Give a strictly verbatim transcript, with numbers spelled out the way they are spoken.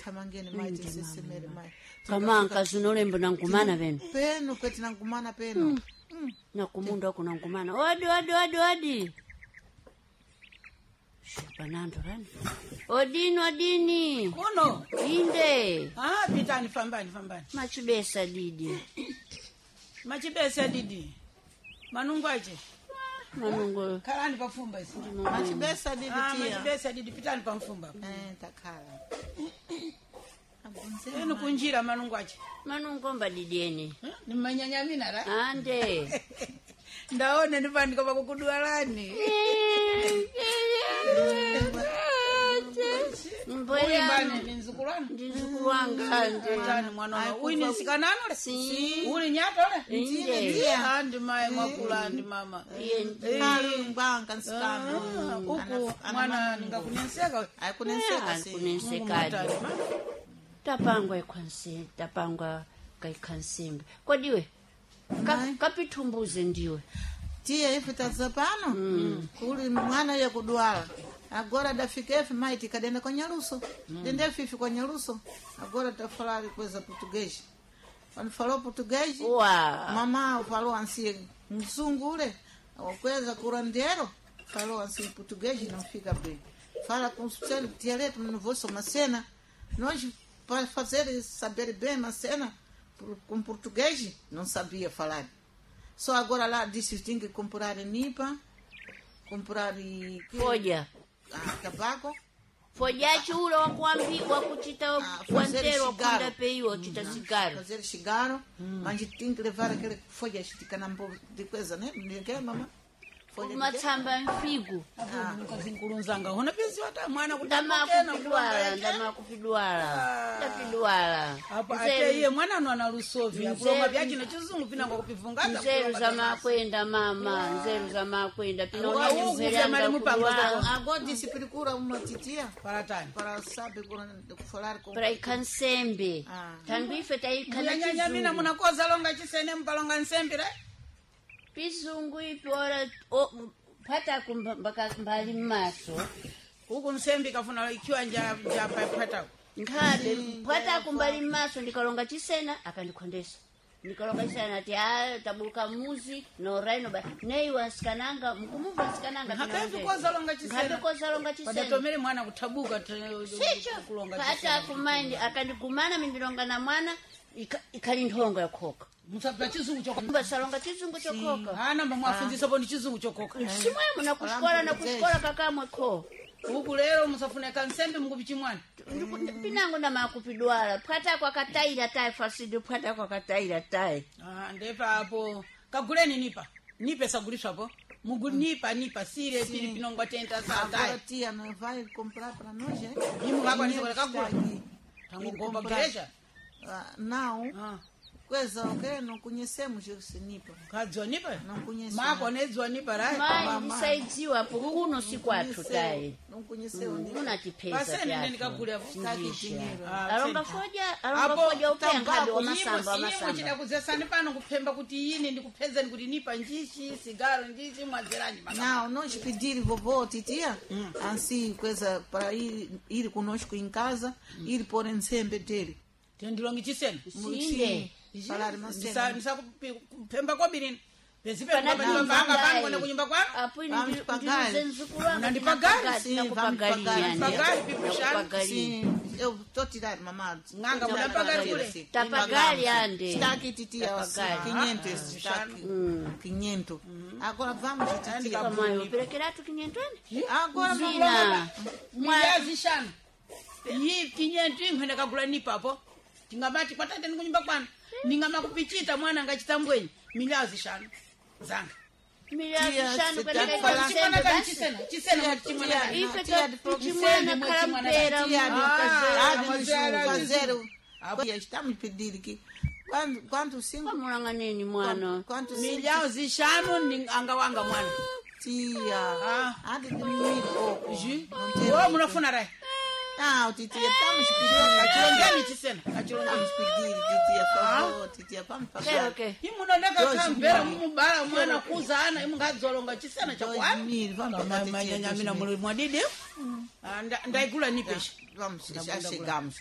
tamangeni maji sesemere mai kama nkazunolembo nangumana peno peno kweti nangumana peno mm. mm. na kumunda wako nangumana odi odi odi odi Banando rani. Odini odini. Kuno. Inde. Ah, pitani fambani fambani. Machibesa didi. Machibesa didi. Manungu aje. Manungu. Karani pa fumba isi. Machibesa didi ah, tia. Machibesa didi pitani pa mfumba. Eh, takala. Enu kunjira manungu aje. Manungu mba didieni. Huh? Ni manyanyamina ra? Ande. Ndaone nipandika pa kukudualani. Mboya bane ni nzukulana ndizukulu wanga nje tani mwana uyu ni sikanano le si uli nyato le ndiye ndiye handi mai mwakula ndi mama iye halu mbanga nsikano uku mwana ngakunenseka akunenseka si kunenseka tapangwa ikwanse tapangwa kaikansimbe kodiwe kapitumbuze ndiwe tia ife tazapano mm. kuli mwana ya kudwala agora dafika efe maiti kadenda kwa Nyaruso mm. dende fifi kwa Nyaruso agora tafalari kweza português quando falou português wa mama falou assim mzungu ule kweza curandero falou assim português não fica bem fala com o seu dialeto não vou só uma cena nós para fazer saber bem uma cena com português não sabia falar. Só agora lá disse que tem que comprar nipa, comprar folha, ah, tabaco. Folha chula wa kuambi wa kuchita kwantero kwenda peiwa kuchita sigaro. Fazer cigarro, hum. Mas tem que levar aquele folha esticando um pouco de coisa, né? Ninguém mama. Folha matamba mfigu. Ah, nkazinkulunzanga. Hona pesi wata mwana kutama kupidwala, ndama kupidwala. Tapidwala. Hapa ate iye mwana ndo ana Lusovi. Akuloma byaki na chizungu pina kwa kupivungata. Nzeru za makwenda mama, nzeru za makwenda pina nzeru anga kupidwala. Agora disse procura uma titia para tani. Para saber falar com para ikansembe. Tanbife tai kana chizungu. Nyanya muna koza longa chisene mpalonga nsembe re. Pizungu ipora pata kumbaka mbali maso huko nsembi kafuna ikiwa nja nja pata ngade pata kumbali maso ndikalonga chisena akandikondesa ndikalonga chisena ati ah tabuka muzi no raino ba nei wasikananga mkumuva wasikananga hakafi koza longa chisena hakafi koza longa chisena padatomere mwana kutabuka kulonga chisena pata kumaindi akandikumana mindilonga na mwana ikali ndongo yakoka musabla chizungu chokoka basalonga chizungu chokoka hana mba mwafundisa bo chizungu chokoka simwe muna kushikola na kushikola kakamwe ko huku lero musafuna kansembe mukubichi mwana pinango na makupidwala pata kwa kataira tai fasidi pata kwa kataira tai ah ndepa hapo kaguleni nipa nipe sagulisha hapo mugunipa nipa sire pili pinongo tenta sa tai tia não vai comprar para nós eh nimu ngakwa nisokola kagula tangu gomba gereja não ah. Coisa okay, não conhecemos esse nipa. Kadzwa nipa? Não conhecemos. Mako nedzwa nipa rai? Mãe, saidziwa hapo kuno si kwatu dai. Não conheceu nipa. Una tipesa pia. Basi nende nikakule staki dinero. Alonga foja, alonga foja upenga do masamba masamba. Yimo chida kuzesani pano kupemba kuti yini ndikupeza kuti nipa njishi, sigaro njishi mwaziranyi masamba. Não, nós pedir vovô titia, hum. Assim coisa para ir ir conosco em casa, hum. Ir por ensemble dele. Tendilongi chisena. Sim. Falar masena. Nisa kupemba kwa birini. Pesipe kwa bani mbanga bani kwa kunyumba kwa? Apo ndi pagari. Nandi pagari? Sim, pagari yani. Pagari pipushani? Sim. Eu tô tirando mamado. Nganga muna pagari kule? Ta pagari ande. Staki titia quinhentos. Staki quinhentos. Agora vamos titia. Kama yo perekeratu quinhentos ande? Agora vamos. Mwazi shana. Yi quinhentos imhenda kagula nipa hapo. Tingamati kwa tate nikunyumba kwanu. Ningama kupichita mwana ngachitambwenyi. Miliazi shanu. Zanga. Miliazi shanu kwa nika chisena basi. Chisena. Chisena kwa chimwana. Ife kwa chimwana karampera. Fazeru. Fazeru. Estamos pedindo que quanto quanto cinco kwa mulanga nini mwana. Quanto miliazi shanu anga wanga mwana. Tia. Ah. Hadi dimiko. Ji. Wewe mnafuna rai. Ah, titia estamos pedindo achilongeni chisena. Achilongeni pedindo titia favor, titia vamos pagar. Okay. Imunoneka kambera mumubala mwana kuza ana imungadzolonga chisena cha kwa. Mimi vamos manyanya mina muri mwadidi. Ndaigula nipesha. Vamos, já chegamos.